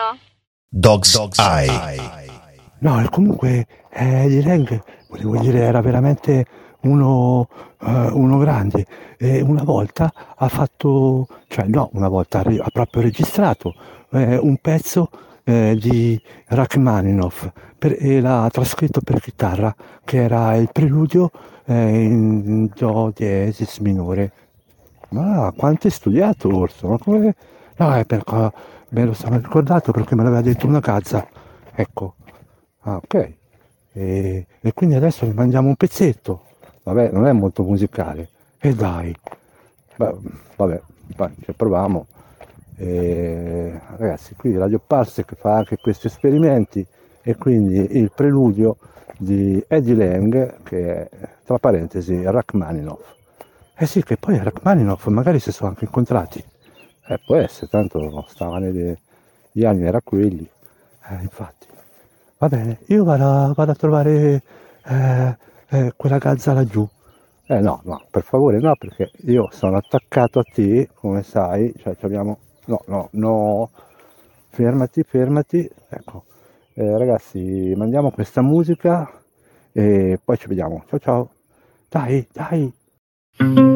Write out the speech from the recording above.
Dog's Eye. No, e comunque Eddie Lang, volevo dire, era veramente uno grande. E una volta ha fatto, cioè no, una volta ha proprio registrato un pezzo di Rachmaninoff e l'ha trascritto per chitarra, che era il preludio in Do diesis minore. Ma quanto hai studiato, Orso? Ma come... No, è perché me lo sono ricordato perché me l'aveva detto una cazza. Ecco. Ah, ok. E quindi adesso ne mangiamo un pezzetto. Vabbè, non è molto musicale. E dai. Beh, vabbè, vai, ci proviamo. Ragazzi, qui Radio Parsec fa anche questi esperimenti e quindi il preludio di Eddie Lang, che è, tra parentesi, Rachmaninoff. Eh sì, che poi Rachmaninoff magari si sono anche incontrati. Può essere, tanto stavano gli anni era quelli. Infatti. Va bene, io vado a trovare quella gazza laggiù. No, no, per favore no, perché io sono attaccato a te, come sai, cioè abbiamo... No, no, no, fermati, fermati. Ecco, ragazzi, mandiamo questa musica e poi ci vediamo. Ciao ciao. Dai, dai.